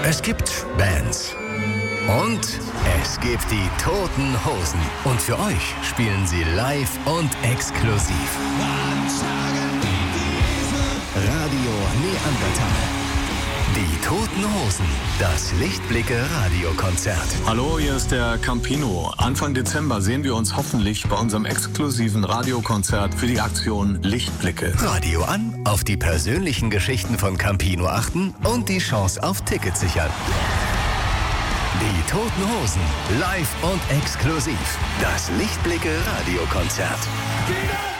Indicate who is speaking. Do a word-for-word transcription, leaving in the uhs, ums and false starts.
Speaker 1: Es gibt Bands. Und es gibt die Toten Hosen. Und für euch spielen sie live und exklusiv. Radio Neandertal. Die Toten Hosen. Das Lichtblicke-Radiokonzert.
Speaker 2: Hallo, hier ist der Campino. Anfang Dezember sehen wir uns hoffentlich bei unserem exklusiven Radiokonzert für die Aktion Lichtblicke.
Speaker 1: Radio an, auf die persönlichen Geschichten von Campino achten und die Chance auf Tickets sichern. Die Toten Hosen. Live und exklusiv. Das Lichtblicke-Radiokonzert.